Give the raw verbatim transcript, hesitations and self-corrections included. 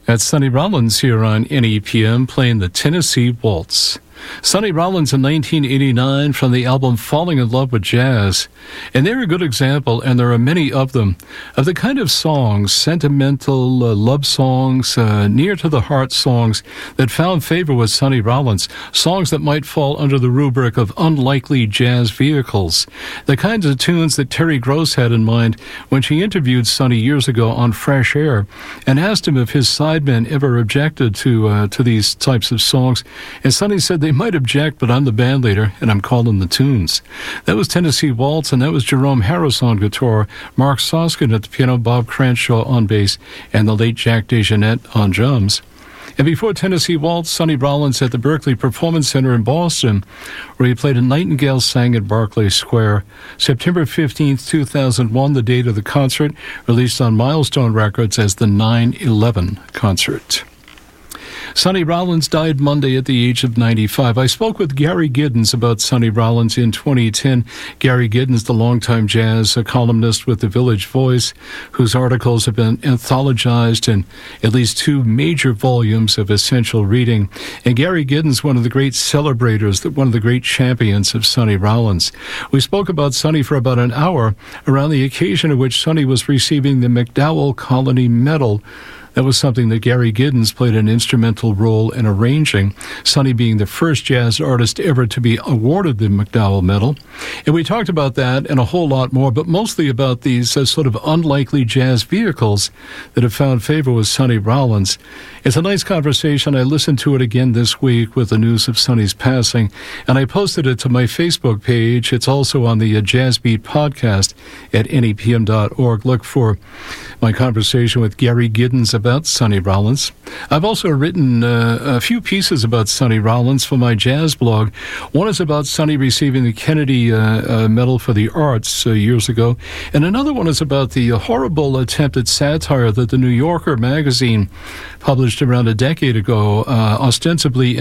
That's Sonny Rollins here on N E P M playing the Tennessee Waltz. Sonny Rollins in nineteen eighty-nine from the album Falling in Love with Jazz. And they're a good example, and there are many of them, of the kind of songs, sentimental uh, love songs, uh, near-to-the-heart songs that found favor with Sonny Rollins, songs that might fall under the rubric of unlikely jazz vehicles, the kinds of tunes that Terry Gross had in mind when she interviewed Sonny years ago on Fresh Air and asked him if his sidemen ever objected to uh, to these types of songs. And Sonny said they might object, but I'm the band leader, and I'm calling the tunes. That was Tennessee Waltz, and that was Jerome Harris on guitar, Mark Soskin at the piano, Bob Cranshaw on bass, and the late Jack DeJohnette on drums. And before Tennessee Waltz, Sonny Rollins at the Berkeley Performance Center in Boston, where he played a Nightingale Sang at Barclay Square. September fifteenth, two thousand one, the date of the concert, released on Milestone Records as the nine eleven concert. Sonny Rollins died Monday at the age of ninety-five. I spoke with Gary Giddens about Sonny Rollins in twenty ten. Gary Giddens, the longtime jazz columnist with the Village Voice, whose articles have been anthologized in at least two major volumes of essential reading. And Gary Giddens, one of the great celebrators, one of the great champions of Sonny Rollins. We spoke about Sonny for about an hour around the occasion at which Sonny was receiving the MacDowell Colony Medal. That was something that Gary Giddens played an instrumental role in arranging, Sonny being the first jazz artist ever to be awarded the MacDowell Medal. And we talked about that and a whole lot more, but mostly about these uh, sort of unlikely jazz vehicles that have found favor with Sonny Rollins. It's a nice conversation. I listened to it again this week with the news of Sonny's passing, and I posted it to my Facebook page. It's also on the uh, Jazz Beat podcast at N E P M dot org. Look for my conversation with Gary Giddens about Sonny Rollins. I've also written uh, a few pieces about Sonny Rollins for my jazz blog. One is about Sonny receiving the Kennedy uh, uh, Medal for the Arts uh, years ago, and another one is about the uh, horrible attempt at satire that the New Yorker magazine published around a decade ago, uh, ostensibly